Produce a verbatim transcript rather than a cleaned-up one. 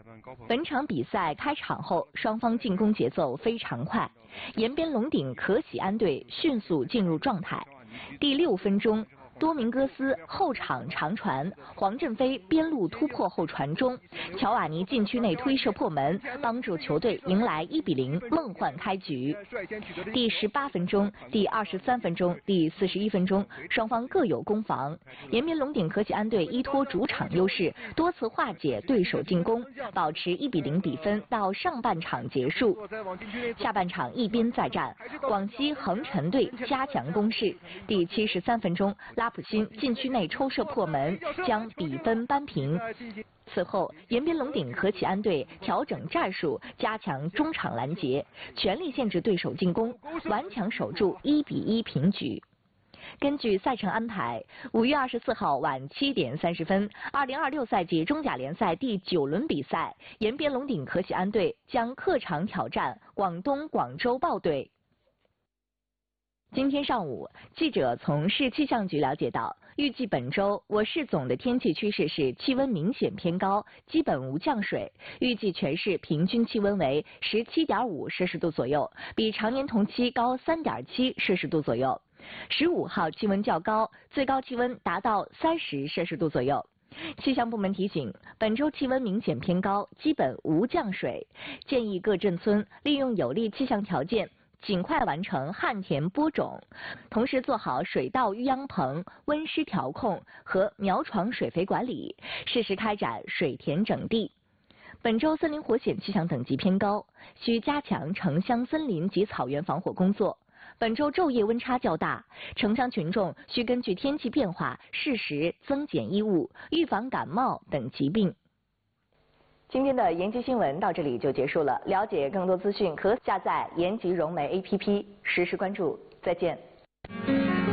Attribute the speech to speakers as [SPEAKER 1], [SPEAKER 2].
[SPEAKER 1] 本场比赛开场后，双方进攻节奏非常快，延边龙鼎可喜安队迅速进入状态。第六分钟，多明戈斯后场长传，黄振飞边路突破后传中，乔瓦尼禁区内推射破门，帮助球队迎来一比零梦幻开局。第十八分钟、第二十三分钟、第四十一分钟，双方各有攻防。延边龙鼎可喜安队依托主场优势，多次化解对手进攻，保持一比零比分到上半场结束。下半场一边再战，广西恒辰队加强攻势。第七十三分钟，拉普辛禁区内抽射破门，将比分扳平。此后，延边龙鼎可喜安队调整战术，加强中场拦截，全力限制对手进攻，顽强守住一比一平局。根据赛程安排，五月二十四号晚七点三十分，二零二六赛季中甲联赛第九轮比赛，延边龙鼎可喜安队将客场挑战广东广州豹队。今天上午，记者从市气象局了解到，预计本周我市总的天气趋势是气温明显偏高，基本无降水。预计全市平均气温为十七点五摄氏度左右，比常年同期高三点七摄氏度左右。十五号气温较高，最高气温达到三十摄氏度左右。气象部门提醒，本周气温明显偏高，基本无降水，建议各镇村利用有利气象条件，尽快完成旱田播种，同时做好水稻育秧棚温湿调控和苗床水肥管理，适时开展水田整地。本周森林火险气象等级偏高，需加强城乡森林及草原防火工作。本周昼夜温差较大，城乡群众需根据天气变化适时增减衣物，预防感冒等疾病。今天的延吉新闻到这里就结束了。了解更多资讯，可下载延吉融媒 A P P， 实时关注。再见。